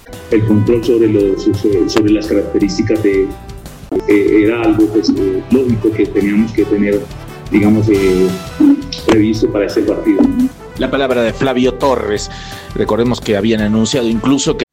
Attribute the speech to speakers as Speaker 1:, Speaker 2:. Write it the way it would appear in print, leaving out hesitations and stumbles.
Speaker 1: el control sobre las características era algo pues, lógico que teníamos que tener, digamos, previsto para este partido.
Speaker 2: La palabra de Flavio Torres. Recordemos que habían anunciado incluso que